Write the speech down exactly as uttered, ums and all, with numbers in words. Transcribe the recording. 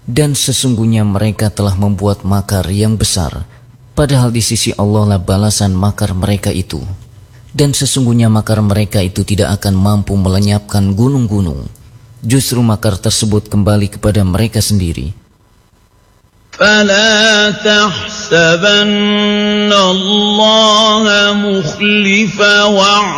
Dan sesungguhnya mereka telah membuat makar yang besar, padahal di sisi Allah lah balasan makar mereka itu. Dan sesungguhnya makar mereka itu tidak akan mampu melenyapkan gunung-gunung. Justru makar tersebut kembali kepada mereka sendiri. فَلَا تَحْسَبَنَّ اللَّهَ مُخْلِفَ وَعْدِهِ